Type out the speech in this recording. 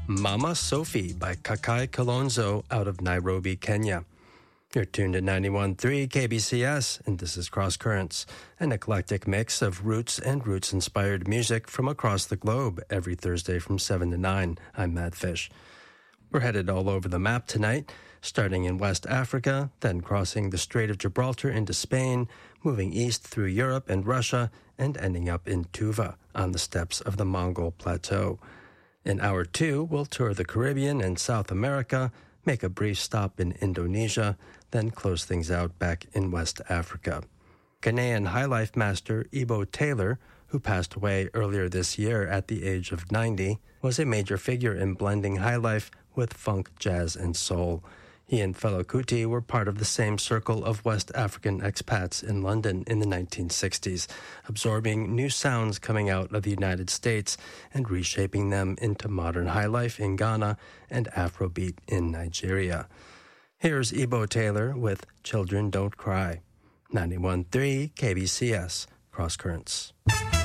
Mama Sophie by Kakai Kalonzo out of Nairobi, Kenya. You're tuned to 91.3 KBCS, and this is Cross Currents, an eclectic mix of roots and roots-inspired music from across the globe every Thursday from 7 to 9. I'm Matt Fish. We're headed all over the map tonight, starting in West Africa, then crossing the Strait of Gibraltar into Spain, moving east through Europe and Russia, and ending up in Tuva on the steppes of the Mongol Plateau. In Hour 2, we'll tour the Caribbean and South America, make a brief stop in Indonesia, then close things out back in West Africa. Ghanaian highlife master Ebo Taylor, who passed away earlier this year at the age of 90, was a major figure in blending highlife with funk, jazz, and soul. He and Fela Kuti were part of the same circle of West African expats in London in the 1960s, absorbing new sounds coming out of the United States and reshaping them into modern highlife in Ghana and Afrobeat in Nigeria. Here's Ebo Taylor with Children Don't Cry. 91.3 KBCS, Cross Currents.